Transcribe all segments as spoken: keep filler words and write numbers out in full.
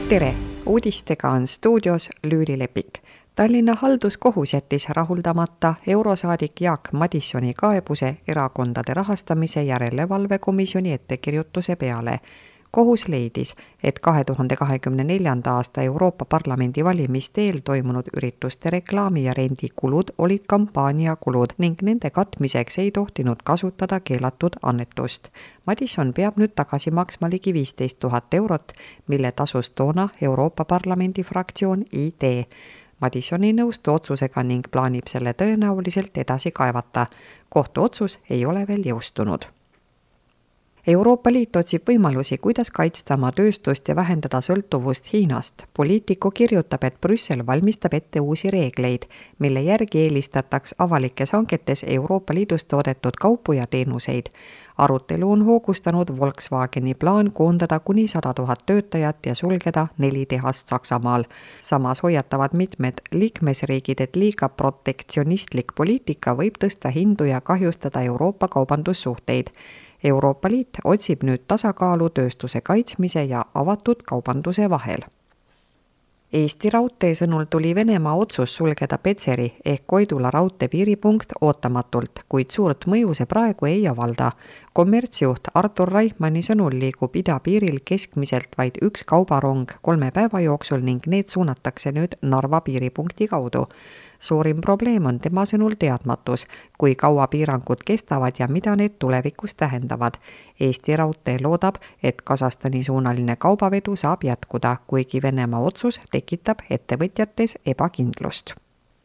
Tere! Uudistega on stuudios Lüüli Lepik. Tallinna halduskohus jättis rahuldamata eurosaadik Jaak Madissoni kaebuse erakondade rahastamise järelevalvekomisjoni ettekirjutuse peale. Kohus leidis, et kahe tuhande kahekümne neljanda aasta Euroopa Parlamendi valimiste eel toimunud ürituste reklaami ja rendikulud olid kampaaniakulud ning nende katmiseks ei tohtinud kasutada keelatud annetust. Madisson peab nüüd tagasi maksma ligi viisteist tuhat eurot, mille tasus toona Euroopa Parlamendi fraktsioon I D. Madisson ei nõustu otsusega ning plaanib selle tõenäoliselt edasi kaevata. Kohtuotsus ei ole veel jõustunud. Euroopa Liit otsib võimalusi, kuidas kaitsta oma tööstust ja vähendada sõltuvust Hiinast. Poliitiku kirjutab, et Brüssel valmistab ette uusi reegleid, mille järgi eelistataks avalikes hanketes Euroopa Liidus toodetud kaupu ja teenuseid. Arutelu on hoogustanud Volkswageni plaan koondada kuni sada tuhat töötajat ja sulgeda neli tehast Saksamaal. Samas hoiatavad mitmed liikmesriigid, et liiga protektsionistlik poliitika võib tõsta hindu ja kahjustada Euroopa kaubandussuhteid. Euroopa Liit otsib nüüd tasakaalu tööstuse kaitsmise ja avatud kaubanduse vahel. Eesti Raudtee sõnul tuli Venemaa otsus sulgeda Petseri ehk Koidula raudtee piiripunkt ootamatult, kuid suurt mõju see praegu ei avalda. Kommertsjuht Artur Reichmanni sõnul liigub idapiiril keskmiselt vaid üks kaubarong kolme päeva jooksul ning need suunatakse nüüd Narva piiripunkti kaudu. Suurim probleem on tema sõnul teadmatus, kui kaua piirangud kestavad ja mida need tulevikus tähendavad. Eesti Raudtee loodab, et Kasahstani suunaline kaubavedu saab jätkuda, kuigi Venemaa otsus tekitab ettevõtjates ebakindlust.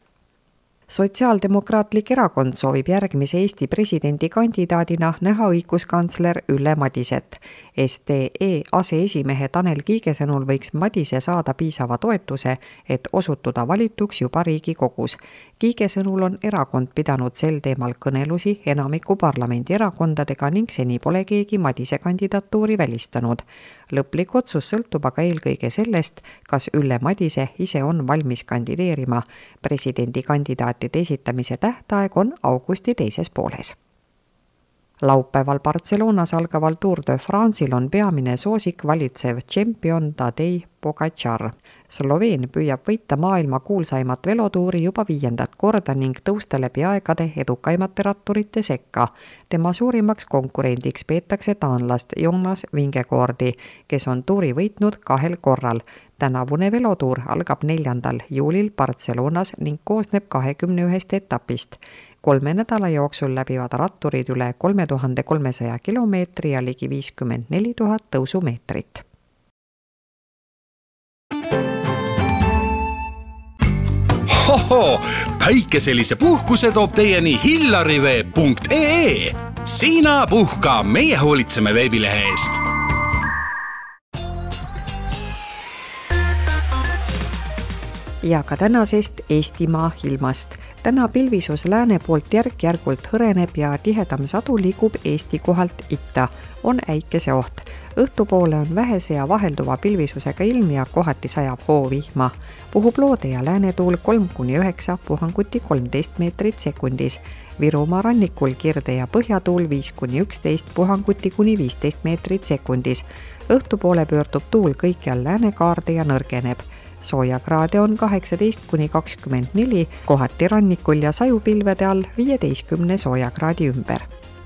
Sotsiaaldemokraatlik erakond soovib järgmise Eesti presidendi kandidaadina näha õiguskantsler Ülle Madiset. S D E aseesimehe Tanel Kiige sõnul võiks Madise saada piisava toetuse, et osutuda valituks juba Riigikogus. Kiige sõnul on erakond pidanud sel teemal kõnelusi enamiku parlamendi erakondadega ning seni pole keegi Madise kandidatuuri välistanud. Lõplik otsus sõltub aga eelkõige sellest, kas Ülle Madise ise on valmis kandideerima. Presidendi kandidaatide esitamise tähtaeg on augusti teises pooles. Laupäeval Barcelonas algaval Tour de France'il on peamine soosik valitsev tšempion Tadej Pogačar. Sloveen püüab võita maailma kuulsaimat velotuuri juba viiendat korda ning tõusta läbi aegade edukaimate ratturite sekka. Tema suurimaks konkurendiks peetakse taanlast Jonas Vingegaardi, kes on tuuri võitnud kahel korral. Tänavune velotuur algab neljandal juulil Barcelonas ning koosneb kahekümne ühest etapist. Kolme nädala jooksul läbivad ratturid üle kolme tuhande kolmesaja kilomeetri ja ligi viiskümmend neli tuhat tõusumeetrit. Hoho, päikeselise puhkuse toob teieni hillarivee punkt ee. Sina puhka, meie hoolitseme veebilehe eest. Ja ka tänasest Eestimaa ilmast. Täna pilvisus lääne poolt järk-järgult hõreneb ja tihedam sadu liigub Eesti kohalt itta. On äikese oht. Õhtupoole on vähese ja vahelduva pilvisusega ilm ja kohati sajab hoovihma. Puhub loode ja läänetuul kolm kuni üheksa, puhanguti kolmteist meetrit sekundis. Virumaa rannikul kirde ja põhjatuul viis kuni üksteist, puhanguti kuni viisteist meetrit sekundis. Õhtupoole pöördub tuul kõikjal läänekaarde ja nõrgeneb. Soojakraade on kaheksateist kuni kakskümmend neli, kohati rannikul ja sajupilvede all viieteistkümne soojakraadi ümber.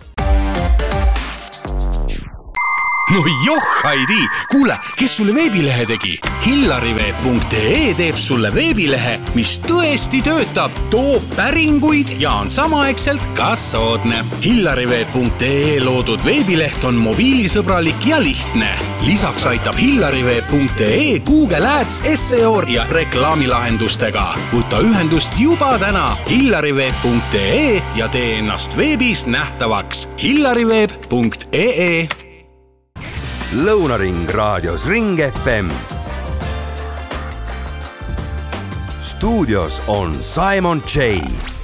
No joh, Heidi! Kuule, kes sulle veebilehe tegi? hillarivee punkt ee teeb sulle veebilehe, mis tõesti töötab, toob päringuid ja on samaaegselt ka soodne. hillarivee punkt ee loodud veebileht on mobiilisõbralik ja lihtne. Lisaks aitab hillarivee punkt ee Google Ads, S E O ja reklaamilahendustega. Võta ühendust juba täna hillarivee punkt ee ja tee ennast veebis nähtavaks. hillarivee punkt ee Lõunaring raadios Ring F M. Stuudios on Simon J.